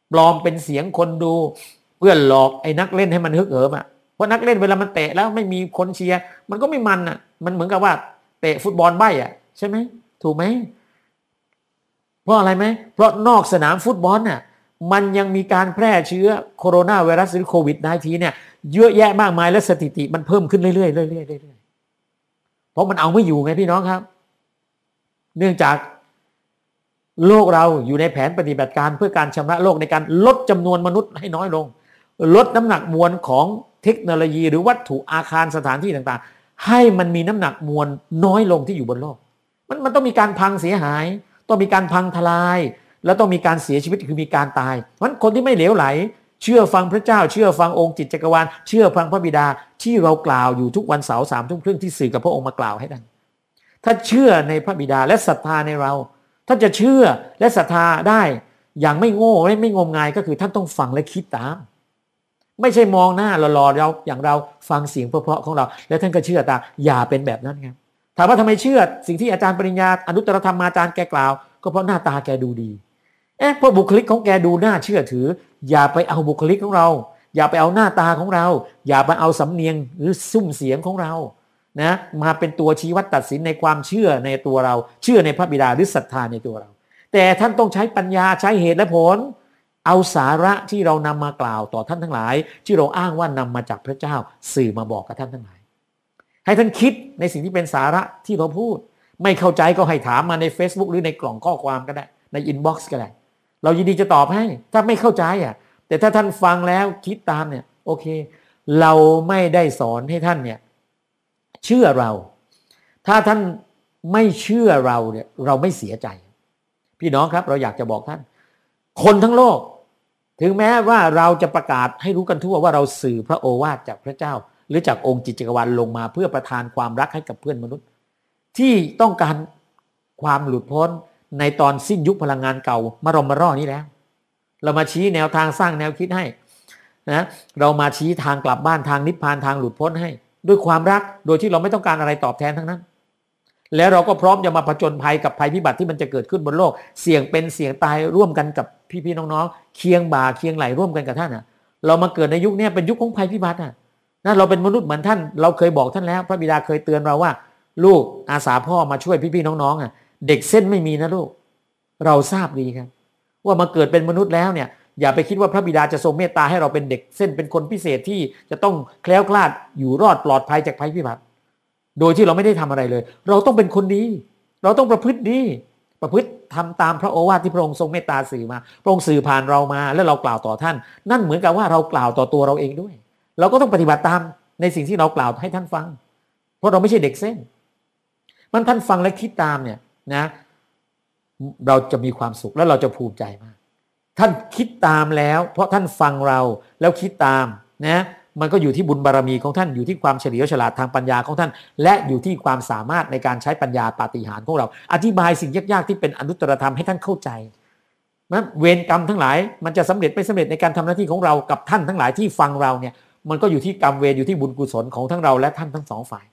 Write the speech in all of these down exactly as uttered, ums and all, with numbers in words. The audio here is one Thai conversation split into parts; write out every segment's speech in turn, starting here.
ปลอมเป็นเสียงคนดูเพื่อหลอกไอ้นักเล่นให้มันฮึกเหิมอ่ะเพราะนักเล่นเวลามันเตะแล้วไม่มีคนเชียร์มันก็ไม่มันอ่ะมันเหมือนกับว่าเตะฟุตบอลใบ้อ่ะใช่ไหมถูกไหมเพราะอะไรไหมเพราะนอกสนามฟุตบอลน่ะมันยังมีการแพร่เชื้อโคโรนาไวรัสหรือโควิด สิบเก้า เนี่ยเยอะแยะมากมายและสถิติมันเพิ่มขึ้นเรื่อยๆเรื่อยๆเรื่อยๆเพราะมันเอาไม่อยู่ไงพี่น้องครับเนื่องจากโลกเราอยู่ในแผนปฏิบัติการเพื่อการชำระโลกในการลดจำนวนมนุษย์ให้น้อยลงลดน้ำหนักมวลของเทคโนโลยีหรือวัตถุอาคารสถานที่ต่างๆให้มันมีน้ำหนักมวลน้อยลงที่อยู่บนโลกมันมันต้องมีการพังเสียหายต้องมีการพังทลายแล้วต้องมีการเสียชีวิตคือมีการตายเพราะฉะนั้นคนที่ไม่เหลวไหลเชื่อฟังพระเจ้าเชื่อฟังองค์จิตจักรวาลเชื่อฟังพระบิดาที่เรากล่าวอยู่ทุกวันเสาร์สามทุ่มครึ่งที่สื่อกับพระองค์มากล่าวให้ท่านถ้าเชื่อในพระบิดาและศรัทธาในเราท่านจะเชื่อและศรัทธาได้อย่างไม่โง่และไม่งมงายก็คือท่านต้องฟังและคิดตามไม่ใช่มองหน้าหล่อๆเราอย่างเราฟังเสียงเพราะๆของเราแล้วท่านก็เชื่อตามอย่าเป็นแบบนั้นครับถามว่าทำไมเชื่อสิ่งที่อาจารย์ปริญญาอนุตตรธรรมาจารย์แกกล่าวก็เพราะหน้าตาแกดูดีเอ๊ะเพราะบุคลิกของแกดูน่าเชื่อถืออย่าไปเอาบุคลิกของเราอย่าไปเอาหน้าตาของเราอย่าไปเอาสำเนียงหรือซุ้มเสียงของเรานะมาเป็นตัวชี้วัดตัดสินในความเชื่อในตัวเราเชื่อในพระบิดาหรือศรัทธาในตัวเราแต่ท่านต้องใช้ปัญญาใช้เหตุและผลเอาสาระที่เรานำมากล่าวต่อท่านทั้งหลายที่เราอ้างว่านำมาจากพระเจ้าสื่อมาบอกกับท่านทั้งหลายให้ท่านคิดในสิ่งที่เป็นสาระที่เราพูดไม่เข้าใจก็ให้ถามมาใน Facebook หรือในกล่องข้อความก็ได้ในอินบ็อกซ์ก็ได้เรายินดีจะตอบให้ถ้าไม่เข้าใจอ่ะแต่ถ้าท่านฟังแล้วคิดตามเนี่ยโอเคเราไม่ได้สอนให้ท่านเนี่ยเชื่อเราถ้าท่านไม่เชื่อเราเนี่ยเราไม่เสียใจพี่น้องครับเราอยากจะบอกท่านคนทั้งโลกถึงแม้ว่าเราจะประกาศให้รู้กันทั่วว่าเราสื่อพระโอวาทจากพระเจ้าหรือจากองค์จิตจักรวาลลงมาเพื่อประทานความรักให้กับเพื่อนมนุษย์ที่ต้องการความหลุดพ้นในตอนสิ้นยุคพลังงานเก่ามารอมารอนี้แล้วเรามาชี้แนวทางสร้างแนวคิดให้นะเรามาชี้ทางกลับบ้านทางนิพพานทางหลุดพ้นให้ด้วยความรักโดยที่เราไม่ต้องการอะไรตอบแทนทั้งนั้นแล้วเราก็พร้อมจะมาผจญภัยกับภัยพิบัติที่มันจะเกิดขึ้นบนโลกเสี่ยงเป็นเสี่ยงตายร่วมกันกับพี่ๆน้องๆเคียงบ่าเคียงไหลร่วมกันกับท่านอ่ะเรามาเกิดในยุคนี้เป็นยุคของภัยพิบัติอ่ะนะเราเป็นมนุษย์เหมือนท่านเราเคยบอกท่านแล้วพระบิดาเคยเตือนเราว่าลูกอาสาพ่อมาช่วยพี่ๆน้องๆอ่ะเด็กเส้นไม่มีนะลูกเราทราบดีครับว่ามาเกิดเป็นมนุษย์แล้วเนี่ยอย่าไปคิดว่าพระบิดาจะทรงเมตตาให้เราเป็นเด็กเส้นเป็นคนพิเศษที่จะต้องแคล้วคลาดอยู่รอดปลอดภัยจากภัยพิบัติโดยที่เราไม่ได้ทำอะไรเลยเราต้องเป็นคนดีเราต้องประพฤติดีประพฤติทำตามพระโอวาทที่พระองค์ทรงเมตตาสื่อมาพระองค์สื่อผ่านเรามาแล้วเรากล่าวต่อท่านนั่นเหมือนกับว่าเรากล่าวต่อตัวเราเองด้วยเราก็ต้องปฏิบัติตามในสิ่งที่เรากล่าวให้ท่านฟังเพราะเราไม่ใช่เด็กเส้นมันท่านฟังและคิดตามเนี่ยนะเราจะมีความสุขและเราจะภูมิใจมากท่านคิดตามแล้วเพราะท่านฟังเราแล้วคิดตามนะมันก็อยู่ที่บุญบารมีของท่านอยู่ที่ความเฉลียวฉลาดทางปัญญาของท่านและอยู่ที่ความสามารถในการใช้ปัญญาปาฏิหาริย์ของเราอธิบายสิ่งยากๆที่เป็นอนุตตรธรรมให้ท่านเข้าใจนะเวรกรรมทั้งหลายมันจะสำเร็จไม่สำเร็จในการทำหน้าที่ของเรากับท่านทั้งหลายที่ฟังเราเนี่ยมันก็อยู่ที่กรรมเวรอยู่ที่บุญกุศลของทั้งเราและท่านทั้งสองฝ่าย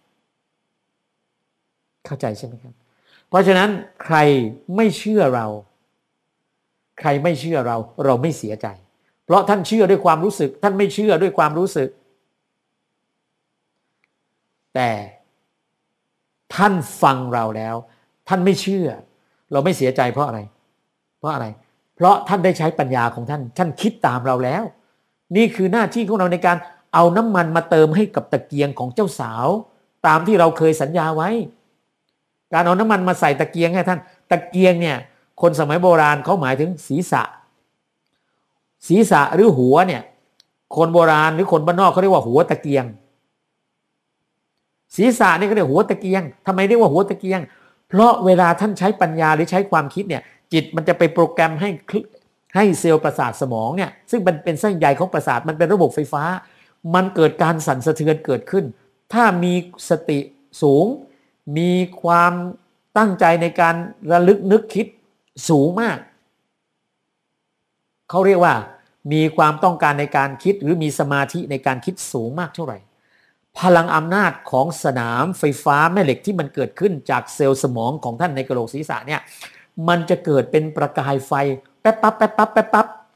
เข้าใจใช่ไหมครับเพราะฉะนั้นใครไม่เชื่อเราใครไม่เชื่อเราเราไม่เสียใจเพราะท่านเชื่อด้วยความรู้สึกท่านไม่เชื่อด้วยความรู้สึกแต่ท่านฟังเราแล้วท่านไม่เชื่อเราไม่เสียใจเพราะอะไรเพราะอะไรเพราะท่านได้ใช้ปัญญาของท่านท่านคิดตามเราแล้วนี่คือหน้าที่ของเราในการเอาน้ำมันมาเติมให้กับตะเกียงของเจ้าสาวตามที่เราเคยสัญญาไว้การเอาน้ำมันมาใส่ตะเกียงให้ท่านตะเกียงเนี่ยคนสมัยโบราณเขาหมายถึงศีรษะศีรษะหรือหัวเนี่ยคนโบราณหรือคนบ้านนอกเขาเรียกว่าหัวตะเกียงศีรษะนี่ก็เรียกหัวตะเกียงทำไมเรียกว่าหัวตะเกียงเพราะเวลาท่านใช้ปัญญาหรือใช้ความคิดเนี่ยจิตมันจะไปโปรแกรมให้ให้เซลล์ประสาทสมองเนี่ยซึ่งมันเป็นเส้นใยของประสาทมันเป็นระบบไฟฟ้ามันเกิดการสั่นสะเทือนเกิดขึ้นถ้ามีสติสูงมีความตั้งใจในการระลึกนึกคิดสูงมากเขาเรียกว่ามีความต้องการในการคิดหรือมีสมาธิในการคิดสูงมากเท่าไหร่พลังอำนาจของสนามไฟฟ้าแม่เหล็กที่มันเกิดขึ้นจากเซลล์สมองของท่านในกะโหลกศีรษะเนี่ยมันจะเกิดเป็นประกายไฟแป๊บปั๊บแป๊บปั๊บแป๊บปั๊บ